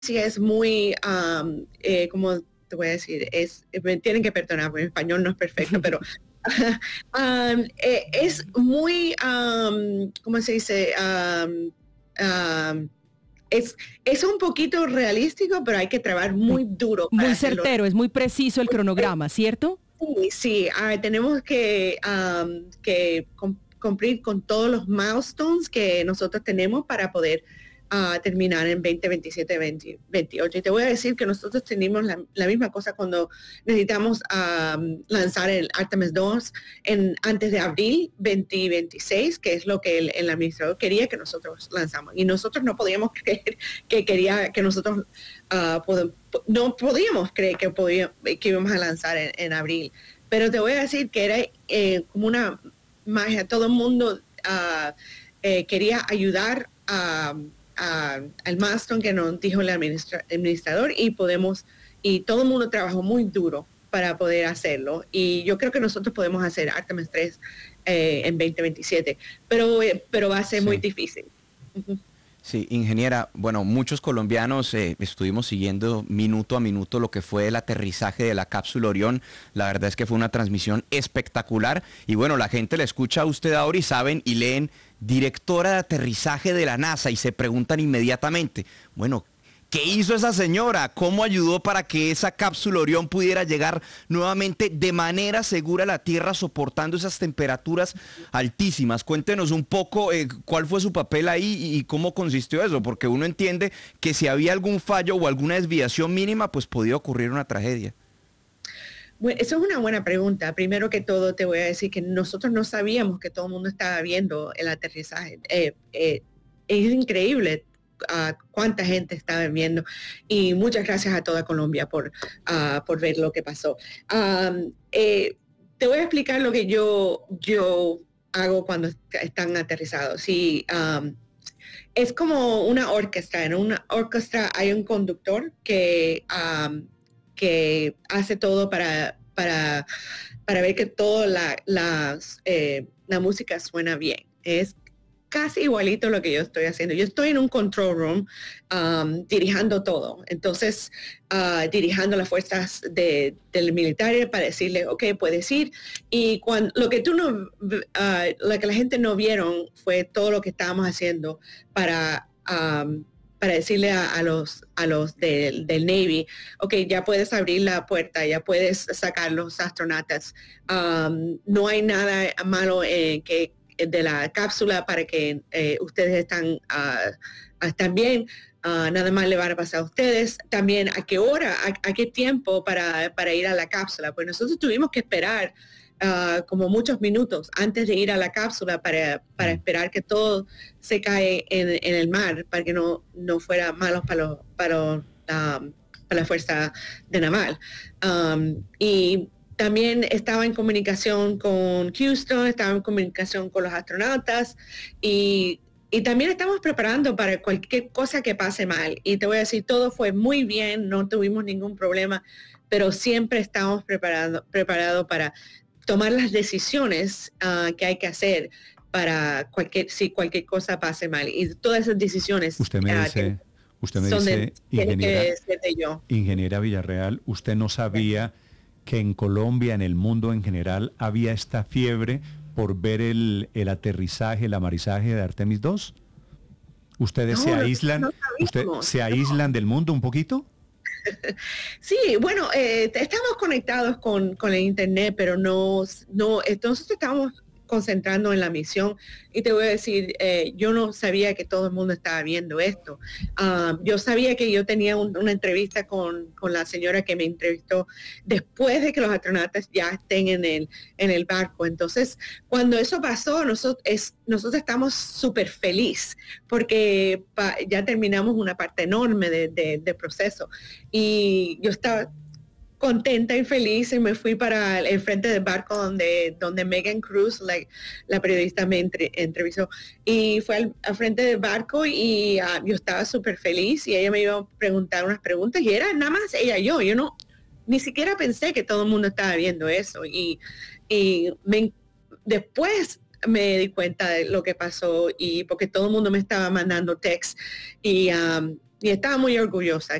sí es muy, como te voy a decir, me tienen que perdonar, porque mi español no es perfecto, pero es muy, ¿cómo se dice? Um, es, es un poquito realístico, pero hay que trabajar muy duro para Muy hacerlo. certero, es muy preciso el cronograma, ¿cierto? Sí, sí, tenemos que cumplir con todos los milestones que nosotros tenemos para poder terminar en 2027, 2028. Y te voy a decir que nosotros tenemos la misma cosa cuando necesitamos lanzar el Artemis 2 antes de abril 2026, que es lo que el administrador quería que nosotros lanzamos. Y nosotros no podíamos creer que quería que nosotros no podíamos creer que íbamos a lanzar en abril. Pero te voy a decir que era como una magia. Todo el mundo quería ayudar al milestone que nos dijo el administrador y todo el mundo trabajó muy duro para poder hacerlo. Y yo creo que nosotros podemos hacer Artemis 3 en 2027, pero va a ser muy difícil. Uh-huh. Sí, ingeniera, bueno, muchos colombianos estuvimos siguiendo minuto a minuto lo que fue el aterrizaje de la cápsula Orión. La verdad es que fue una transmisión espectacular y bueno, la gente le escucha a usted ahora y saben y leen directora de aterrizaje de la NASA y se preguntan inmediatamente, bueno, ¿qué hizo esa señora? ¿Cómo ayudó para que esa cápsula Orión pudiera llegar nuevamente de manera segura a la Tierra soportando esas temperaturas altísimas? Cuéntenos un poco cuál fue su papel ahí y cómo consistió eso, porque uno entiende que si había algún fallo o alguna desviación mínima, pues podía ocurrir una tragedia. Bueno, eso es una buena pregunta. Primero que todo te voy a decir que nosotros no sabíamos que todo el mundo estaba viendo el aterrizaje. Es increíble cuánta gente estaba viendo y muchas gracias a toda Colombia por ver lo que pasó. Te voy a explicar lo que yo hago cuando están aterrizados. Sí, es como una orquesta. En una orquesta hay un conductor que hace todo para ver que toda la música suena bien. Es casi igualito lo que yo estoy haciendo. Yo estoy en un control room dirigiendo todo. Entonces, dirigiendo las fuerzas del militar para decirle, ok, puedes ir. Y lo que la gente no vieron fue todo lo que estábamos haciendo para decirle a los del Navy, ok, ya puedes abrir la puerta, ya puedes sacar los astronautas. No hay nada malo de la cápsula para que ustedes están bien. Nada más le van a pasar a ustedes. También a qué hora, a qué tiempo para ir a la cápsula. Pues nosotros tuvimos que esperar como muchos minutos antes de ir a la cápsula para esperar que todo se cae en el mar, para que no fuera malo para la fuerza de naval. Y también estaba en comunicación con Houston, estaba en comunicación con los astronautas y también estamos preparando para cualquier cosa que pase mal. Y te voy a decir, todo fue muy bien, no tuvimos ningún problema, pero siempre estamos preparados para tomar las decisiones que hay que hacer para si cualquier cosa pase mal. Y todas esas decisiones usted me dice, ingeniera Villarreal, usted no sabía que en Colombia, en el mundo en general, había esta fiebre por ver el aterrizaje, el amarizaje de Artemis 2. ¿Ustedes se aíslan del mundo un poquito? Sí, bueno, estamos conectados con el internet, pero entonces estamos concentrando en la misión y te voy a decir, yo no sabía que todo el mundo estaba viendo esto. Yo sabía que yo tenía una entrevista con la señora que me entrevistó después de que los astronautas ya estén en el barco. Entonces, cuando eso pasó, nosotros estamos súper felices porque ya terminamos una parte enorme de proceso y yo estaba contenta y feliz y me fui para el frente del barco donde Megan Cruz, la periodista, me entrevistó y fue al frente del barco y yo estaba súper feliz y ella me iba a preguntar unas preguntas y era nada más ella y yo no, ni siquiera pensé que todo el mundo estaba viendo eso y después me di cuenta de lo que pasó y porque todo el mundo me estaba mandando texts y y estaba muy orgullosa